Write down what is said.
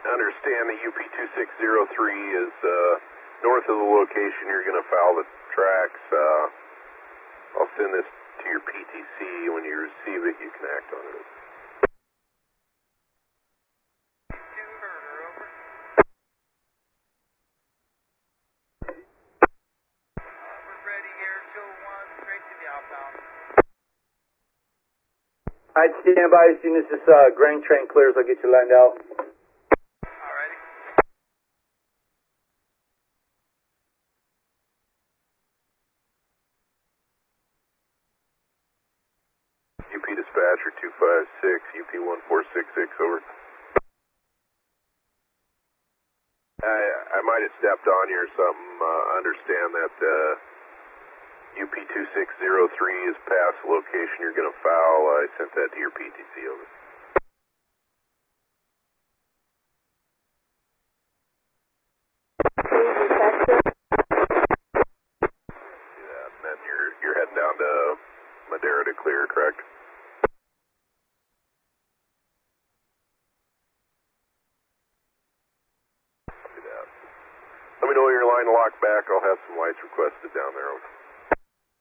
Understand that UP2603 is north of the location you're going to foul the tracks. I'll send this to your PTC. When you receive it, you can act on it. Alright, stand by as soon as this grain train clears. I'll get you lined out. Alrighty. UP dispatcher 256, UP1466, over. I might have stepped on you or something. Understand that UP2603 is past the location you're going to foul. I sent that to your PTC, over. Yeah, and then you're heading down to Madera to clear, correct? Let me know when your line to lock back. I'll have some lights requested down there.